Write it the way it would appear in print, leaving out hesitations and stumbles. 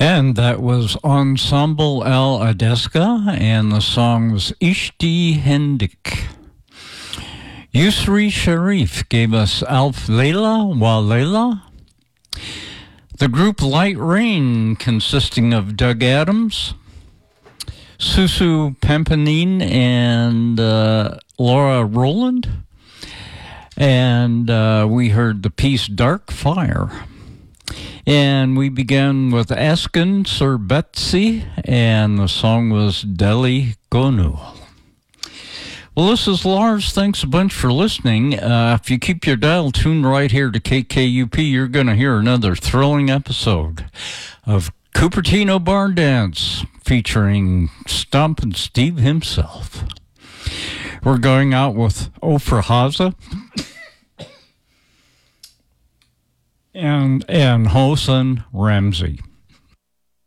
And that was Ensemble El Adeska, and the song was Ishti Hendik. Yusri Sharif gave us Alf Leila Wa Leila. The group Light Rain, consisting of Doug Adams, Susu Pampanin, and Laura Rowland. And we heard the piece Dark Fire. And we began with Askin Serbetsi, and the song was Deli Gonu. Well, this is Lars. Thanks a bunch for listening. If you keep your dial tuned right here to KKUP, you're going to hear another thrilling episode of Cupertino Barn Dance featuring Stump and Steve himself. We're going out with Ofra Haza and Hosen Ramsey.